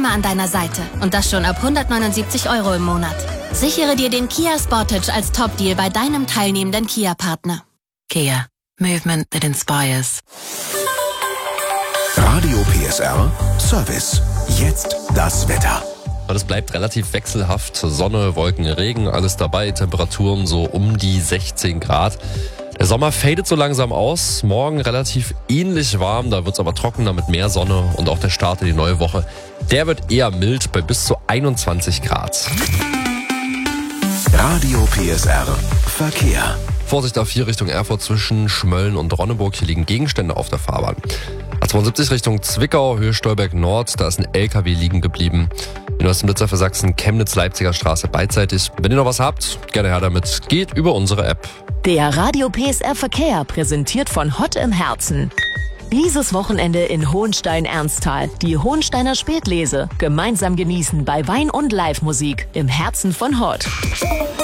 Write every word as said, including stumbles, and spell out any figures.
immer an deiner Seite. Und das schon ab hundertneunundsiebzig Euro im Monat. Sichere dir den Kia Sportage als Top-Deal bei deinem teilnehmenden Kia-Partner. Kia. Movement that inspires. Radio P S R Service. Jetzt das Wetter. Und es bleibt relativ wechselhaft. Sonne, Wolken, Regen, alles dabei. Temperaturen so um die sechzehn Grad. Der Sommer fadet so langsam aus. Morgen relativ ähnlich warm. Da wird es aber trockener mit mehr Sonne. Und auch der Start in die neue Woche, der wird eher mild bei bis zu einundzwanzig Grad. Radio P S R Verkehr. Vorsicht auf hier Richtung Erfurt zwischen Schmölln und Ronneburg. Hier liegen Gegenstände auf der Fahrbahn. A zweiundsiebzig Richtung Zwickau, Höhe Stolberg Nord. Da ist ein L K W liegen geblieben. In Ostenblitzer für Sachsen, Chemnitz-Leipziger Straße beidseitig. Wenn ihr noch was habt, gerne her damit. Geht über unsere App. Der Radio P S R Verkehr, präsentiert von Hott im Herzen. Dieses Wochenende in Hohenstein-Ernsthal. Die Hohensteiner Spätlese. Gemeinsam genießen bei Wein und Live-Musik im Herzen von Hott.